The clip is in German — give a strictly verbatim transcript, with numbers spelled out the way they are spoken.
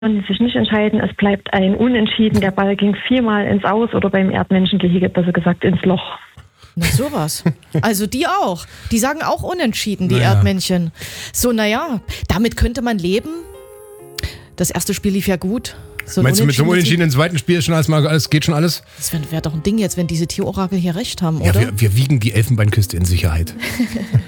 konnten sich nicht entscheiden. Es bleibt ein Unentschieden. Der Ball ging viermal ins Aus oder beim Erdmenschengehege, besser gesagt, ins Loch. Na sowas. Also die auch. Die sagen auch unentschieden, die naja. Erdmännchen. So, naja, damit könnte man leben. Das erste Spiel lief ja gut. So Meinst du, mit so einem Unentschieden im zweiten Spiel ist schon alles mal, alles, geht schon alles? Das wäre wär doch ein Ding jetzt, wenn diese Tierorakel hier recht haben, oder? Ja, wir, wir wiegen die Elfenbeinküste in Sicherheit.